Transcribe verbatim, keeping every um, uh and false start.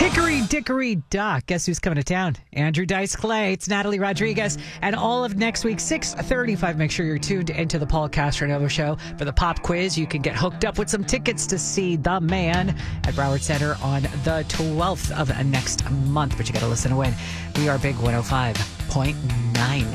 Hickory dickory dock. Guess who's coming to town? Andrew Dice Clay. It's Natalie Rodriguez. And all of next week, six thirty-five. Make sure you're tuned into the Paul Castronovo Show for the pop quiz. You can get hooked up with some tickets to see the man at Broward Center on the twelfth of next month. But you got to listen to win. We are Big one oh five point nine.